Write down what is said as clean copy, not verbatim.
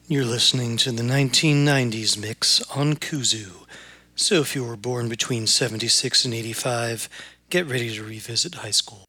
You're listening to the 1990s mix on Kuzu. So if you were born between 76 and 85, get ready to revisit high school.